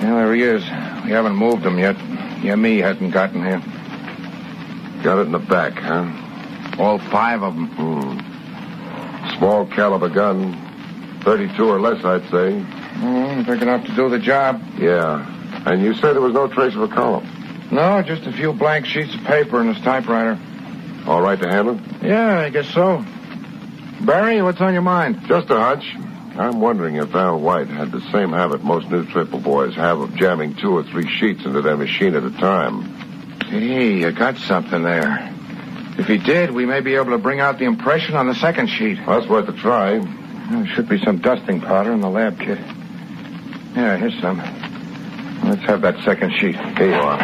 Yeah, there he is. We haven't moved him yet. Me hasn't gotten here. Got it in the back, huh? All 5 of them. Small caliber gun. 32 or less, I'd say. Big enough to do the job. Yeah. And you said there was no trace of a column? No, just a few blank sheets of paper in his typewriter. All right to handle? Yeah, I guess so. Barry, what's on your mind? Just a hunch. I'm wondering if Al White had the same habit most new triple boys have of jamming 2 or 3 sheets into their machine at a time. Gee, you got something there. If he did, we may be able to bring out the impression on the second sheet. Well, that's worth a try. There should be some dusting powder in the lab kit. Yeah, here's some. Let's have that second sheet. Here you are.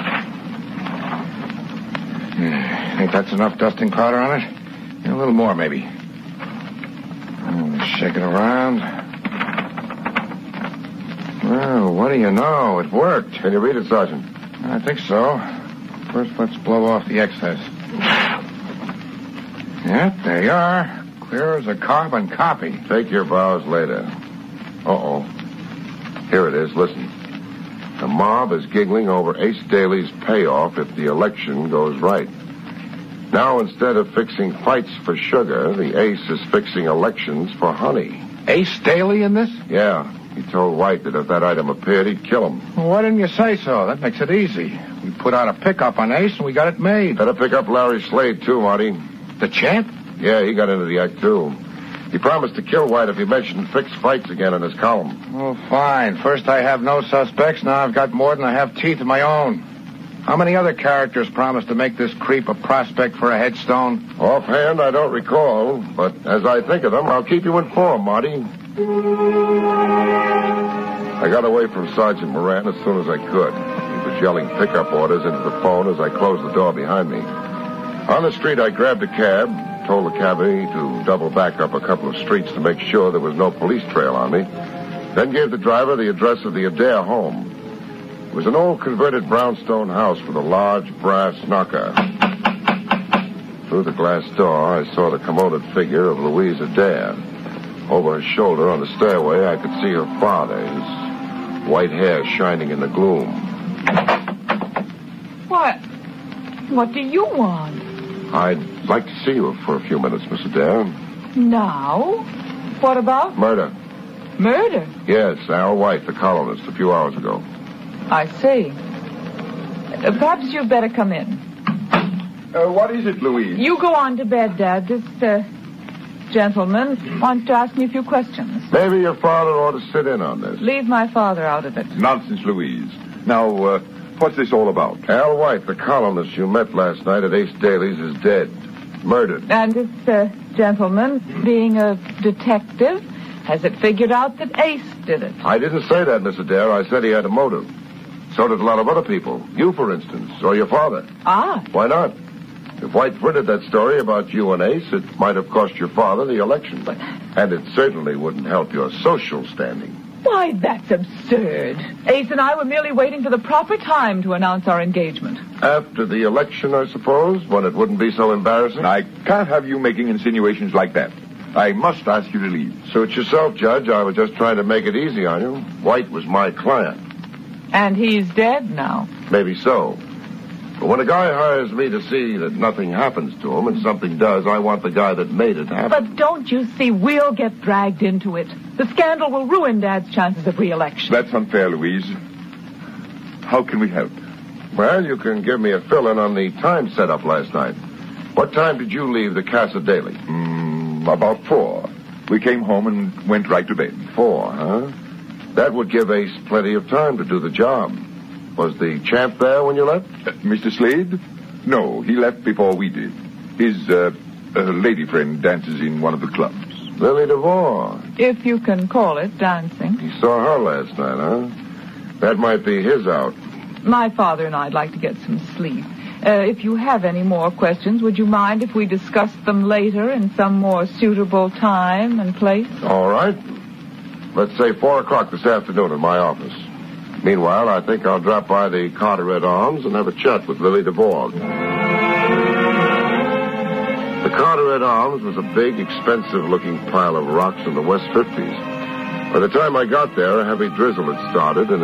Think that's enough dusting powder on it? Yeah, a little more, maybe. Shake it around. Well, what do you know? It worked. Can you read it, Sergeant? I think so. First, let's blow off the excess. Yep, there you are. Clear as a carbon copy. Take your vows later. Uh-oh. Here it is. Listen. The mob is giggling over Ace Daly's payoff if the election goes right. Now, instead of fixing fights for sugar, the Ace is fixing elections for honey. Ace Daly in this? Yeah. He told White that if that item appeared, he'd kill him. Well, why didn't you say so? That makes it easy. We put out a pickup on Ace, and we got it made. Better pick up Larry Slade, too, Marty. The champ? Yeah, he got into the act, too. He promised to kill White if he mentioned fixed fights again in his column. Oh, fine. First I have no suspects. Now I've got more than I have teeth of my own. How many other characters promised to make this creep a prospect for a headstone? Offhand, I don't recall, but as I think of them, I'll keep you informed, Marty. I got away from Sergeant Moran as soon as I could. He was yelling pickup orders into the phone as I closed the door behind me. On the street, I grabbed a cab, told the cabbie to double back up a couple of streets to make sure there was no police trail on me, then gave the driver the address of the Adair home. It was an old converted brownstone house with a large brass knocker. Through the glass door, I saw the commoded figure of Louise Adair. Over her shoulder on the stairway, I could see her father, his white hair shining in the gloom. What do you want? I'd like to see you for a few minutes, Miss Adair. Now? What about? Murder. Murder? Yes, Al White, the columnist, a few hours ago. I see. Perhaps you'd better come in. What is it, Louise? You go on to bed, Dad. This, gentleman wants to ask me a few questions. Maybe your father ought to sit in on this. Leave my father out of it. Nonsense, Louise. Now, what's this all about? Al White, the columnist you met last night at Ace Daly's, is dead. Murdered. And this, gentleman, being a detective, has it figured out that Ace did it? I didn't say that, Miss Adair. I said he had a motive. So did a lot of other people. You, for instance, or your father. Ah. Why not? If White printed that story about you and Ace, it might have cost your father the election. And it certainly wouldn't help your social standing. Why, that's absurd. Ace and I were merely waiting for the proper time to announce our engagement. After the election, I suppose, when it wouldn't be so embarrassing? I can't have you making insinuations like that. I must ask you to leave. Suit yourself, Judge. I was just trying to make it easy on you. White was my client. And he's dead now. Maybe so. But when a guy hires me to see that nothing happens to him and something does, I want the guy that made it happen. But don't you see, we'll get dragged into it. The scandal will ruin Dad's chances of re-election. That's unfair, Louise. How can we help? Well, you can give me a fill-in on the time set up last night. What time did you leave the Casa Daily? About 4. We came home and went right to bed. 4, huh? That would give Ace plenty of time to do the job. Was the champ there when you left? Mr. Slade? No, he left before we did. His, lady friend dances in one of the clubs. Lily DeVore. If you can call it dancing. He saw her last night, huh? That might be his out. My father and I'd like to get some sleep. If you have any more questions, would you mind if we discuss them later in some more suitable time and place? All right. Let's say 4 o'clock this afternoon in my office. Meanwhile, I think I'll drop by the Carteret Arms and have a chat with Lily DeVore. The Carteret Arms was a big, expensive-looking pile of rocks in the West 50s. By the time I got there, a heavy drizzle had started, and